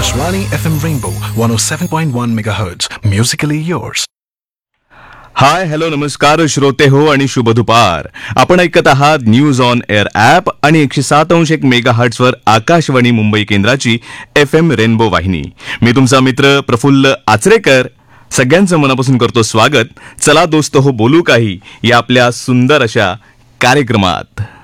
Akashvani FM Rainbow 107.1 MHz. Musically yours. Hi hello नमस्कार श्रोते हो आणि शुभ दुपार. आपण ऐकत आहात न्यूज ऑन एअर ॲप आणि 107.1 मेगाहर्ट्झवर आकाशवाणी मुंबई केंद्राची FM रेनबो वाहिनी. मी तुमचा मित्र प्रफुल्ल आचरेकर सगळ्यांचं मनापासून करतो स्वागत. चला दोस्त हो बोलू काही या आपल्या सुंदर अशा कार्यक्रमात.